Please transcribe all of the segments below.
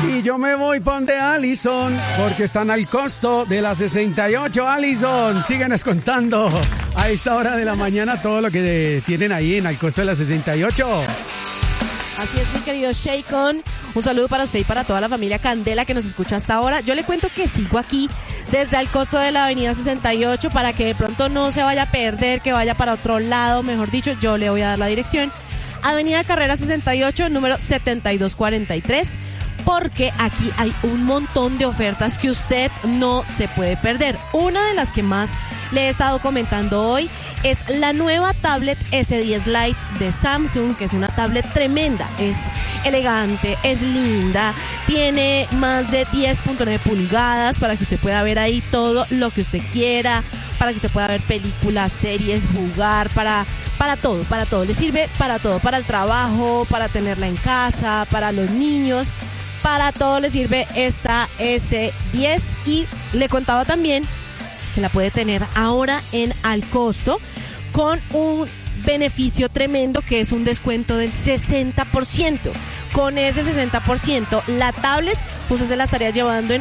Y yo me voy pon de Allison, porque están al costo de las 68. Allison, síguenos contando a esta hora de la mañana todo lo que tienen ahí en al costo de las 68. Así es, mi querido Shaycon. Un saludo para usted y para toda la familia Candela que nos escucha hasta ahora. Yo le cuento que sigo aquí desde el costo de la avenida 68 para que de pronto no se vaya a perder, que vaya para otro lado. Mejor dicho, yo le voy a dar la dirección. Avenida Carrera 68, número 7243. Porque aquí hay un montón de ofertas que usted no se puede perder. Una de las que más le he estado comentando hoy es la nueva tablet S10 Lite de Samsung, que es una tablet tremenda, es elegante, es linda, tiene más de 10.9 pulgadas para que usted pueda ver ahí todo lo que usted quiera, para que usted pueda ver películas, series, jugar, para todo, le sirve para todo, para el trabajo, para tenerla en casa, para los niños. Para todo le sirve esta S10 y le contaba también que la puede tener ahora en al costo con un beneficio tremendo que es un descuento del 60%. Con ese 60% la tablet usted se la estaría llevando en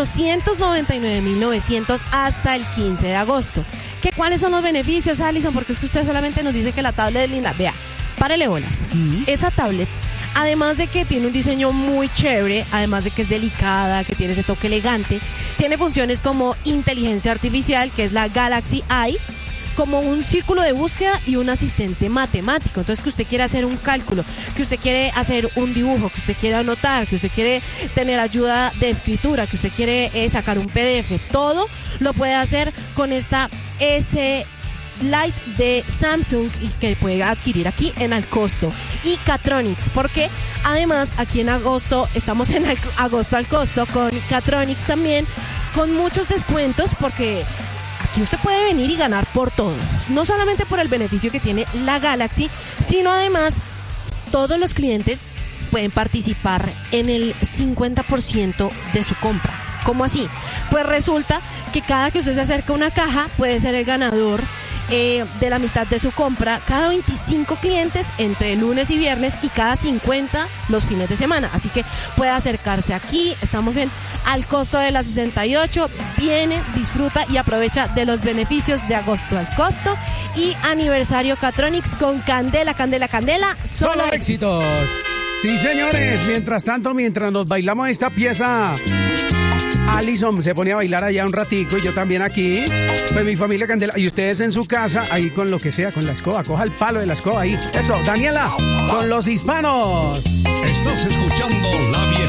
899.900 hasta el 15 de agosto. ¿Cuáles son los beneficios, Allison? Porque es que usted solamente nos dice que la tablet es linda. Vea, párele bolas. Esa tablet, además de que tiene un diseño muy chévere, además de que es delicada, que tiene ese toque elegante, tiene funciones como inteligencia artificial, que es la Galaxy Eye, como un círculo de búsqueda y un asistente matemático. Entonces, que usted quiere hacer un cálculo, que usted quiere hacer un dibujo, que usted quiere anotar, que usted quiere tener ayuda de escritura, que usted quiere sacar un PDF, todo lo puede hacer con esta S Lite de Samsung y que puede adquirir aquí en al costo. Y Catronics, porque además aquí en agosto estamos en agosto al costo con Catronics también, con muchos descuentos, porque aquí usted puede venir y ganar por todos, no solamente por el beneficio que tiene la Galaxy, sino además todos los clientes pueden participar en el 50% de su compra. ¿Cómo así? Pues resulta que cada que usted se acerca a una caja puede ser el ganador de la mitad de su compra, cada 25 clientes entre lunes y viernes y cada 50 los fines de semana. Así que puede acercarse aquí, estamos en al costo de las 68, viene, disfruta y aprovecha de los beneficios de agosto al costo y aniversario Catronics con Candela, Candela, Candela, solo éxitos. Sí, señores, mientras tanto, mientras nos bailamos esta pieza, Allison se ponía a bailar allá un ratico y yo también aquí, pues mi familia Candela, y ustedes en su casa, ahí con lo que sea, con la escoba, coja el palo de la escoba ahí. Eso, Daniela, con los hispanos. Estás escuchando La